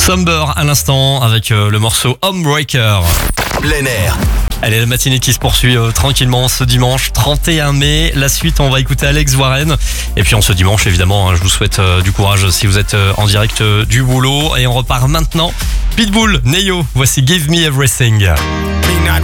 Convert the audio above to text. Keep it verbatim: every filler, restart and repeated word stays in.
Somber à l'instant avec euh, le morceau Homebreaker. Plein air. Allez, la matinée qui se poursuit euh, tranquillement ce dimanche trente et un mai. La suite, on va écouter Alex Warren. Et puis en ce dimanche, évidemment, hein, je vous souhaite euh, du courage si vous êtes euh, en direct euh, du boulot. Et on repart maintenant. Pitbull, Neyo, voici Give Me Everything.